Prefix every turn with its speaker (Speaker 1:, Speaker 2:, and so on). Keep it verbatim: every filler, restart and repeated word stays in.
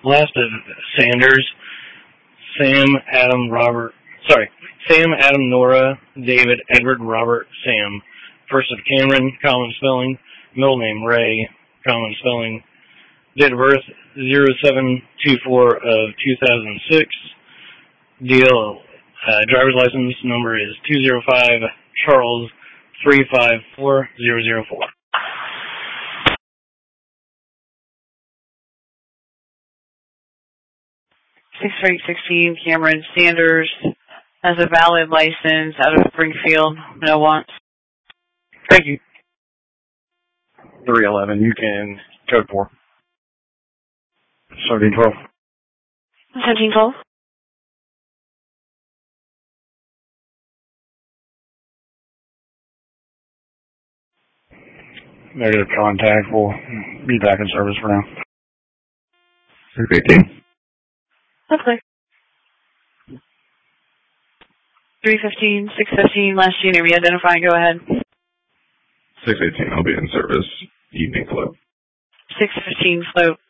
Speaker 1: Last is Sanders, Sam, Adam, Robert, sorry, Sam, Adam, Nora, David, Edward, Robert, Sam. First of Cameron, common spelling. Middle name, Ray, common spelling. Date of birth, zero seven two four of two thousand six. Deal, uh, driver's license number is two zero five Charles three five four zero zero four.
Speaker 2: six eight sixteen, Cameron Sanders has a valid license out of Springfield. No wants.
Speaker 1: Thank you.
Speaker 3: three eleven, you can code four. seventeen twelve.
Speaker 2: seventeen twelve.
Speaker 3: Negative contact. We'll be back in service for now.
Speaker 4: six eighteen.
Speaker 2: Okay. three fifteen, six fifteen, last unit re-identify, go ahead.
Speaker 4: six eighteen, I'll be in service. Evening float.
Speaker 2: six fifteen float.